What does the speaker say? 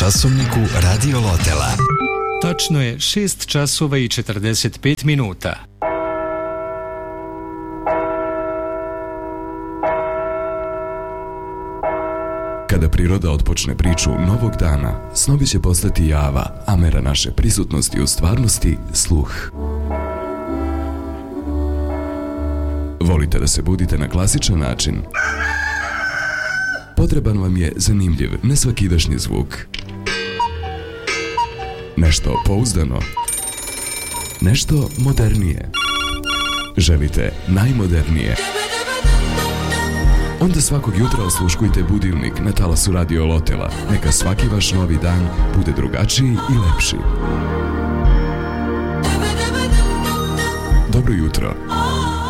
časovniku Radio Lotela. Tačno je 6 časova i 45 minuta. Kada priroda otpočne priču novog dana, snovi će postati java, a mera naše prisutnosti u stvarnosti sluh. Volite da se budite na klasičan način? Potreban vam je zanimljiv, nesvakidašnji zvuk. Nešto pouzdano. Nešto modernije. Želite najmodernije? Onda svakog jutra osluškujte budilnik na talasu Radio Lotela. Neka svaki vaš novi dan bude drugačiji i lepši. Dobro jutro.